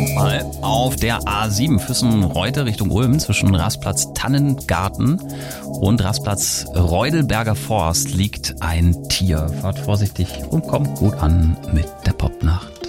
Mal auf der A7 Füssen-Reute Richtung Ulm zwischen Rastplatz Tannengarten und Rastplatz Reudelberger Forst liegt ein Tier. Fahrt vorsichtig und kommt gut an mit der Popnacht.